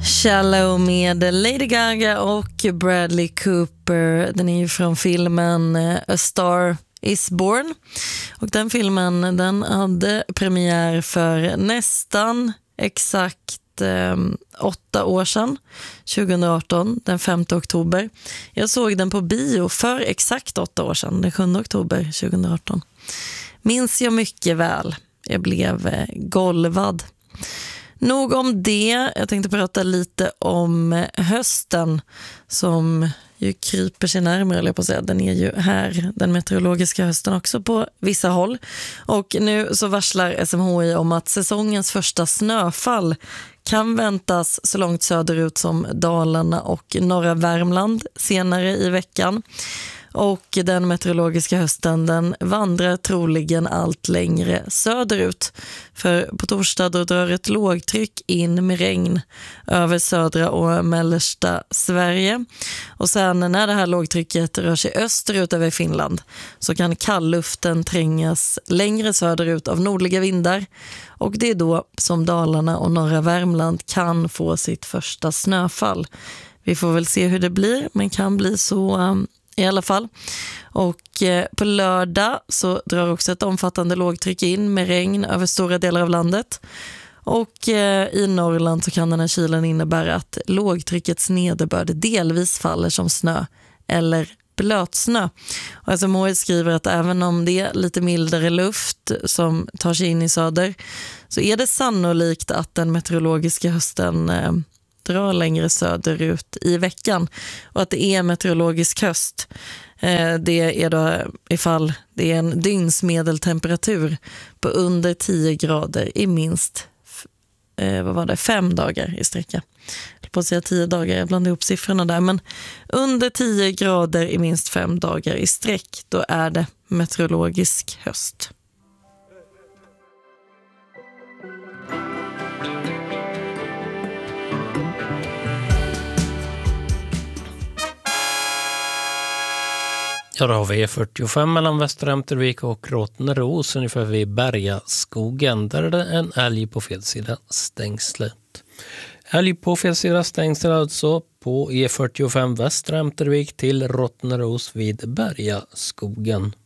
Shallow med Lady Gaga och Bradley Cooper. Den är ju från filmen A Star is Born. Och den filmen den hade premiär för nästan exakt 8 år sedan, 2018, den 5 oktober. Jag såg den på bio för exakt 8 år sedan, den 7 oktober 2018. Minns jag mycket väl. Jag blev golvad. Nog om det. Jag tänkte prata lite om hösten som ju kryper sig närmare, eller på att säga. Den är ju här, den meteorologiska hösten också på vissa håll. Och nu så varslar SMHI om att säsongens första snöfall kan väntas så långt söderut som Dalarna och norra Värmland senare i veckan. Och den meteorologiska hösten den vandrar troligen allt längre söderut. För på torsdag då drar ett lågtryck in med regn över södra och mellersta Sverige. Och sen när det här lågtrycket rör sig österut över Finland så kan kallluften trängas längre söderut av nordliga vindar. Och det är då som Dalarna och norra Värmland kan få sitt första snöfall. Vi får väl se hur det blir, men kan bli så i alla fall. Och på lördag så drar också ett omfattande lågtryck in med regn över stora delar av landet. Och i Norrland så kan den här kylan innebära att lågtryckets nederbörd delvis faller som snö eller blötsnö. Och SMHI skriver att även om det är lite mildare luft som tar sig in i söder så är det sannolikt att den meteorologiska hösten drar längre söderut i veckan och att det är meteorologisk höst. Det är då ifall det är en dygnsmedeltemperatur på under 10 grader i minst 5 dagar i sträcka. Jag på att säga 10 dagar, jag blandar ihop siffrorna där, men under 10 grader i minst 5 dagar i sträck, då är det meteorologisk höst. Ja, då har vi E45 mellan Västra Ämtervik och Rottneros ungefär vid Bergaskogen. Där är det en älg på fel sida stängslet. Älg på fel sida stängslet alltså på E45 Västra Ämtervik till Rottneros vid Bergaskogen.